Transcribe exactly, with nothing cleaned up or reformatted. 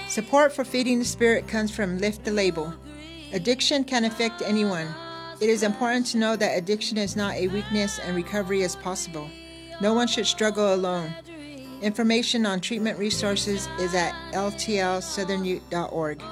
Support for Feeding the Spirit comes from Lift the Label. Addiction can affect anyone. It is important to know that addiction is not a weakness and recovery is possible. No one should struggle alone. Information on treatment resources is at L T L southern ute dot org.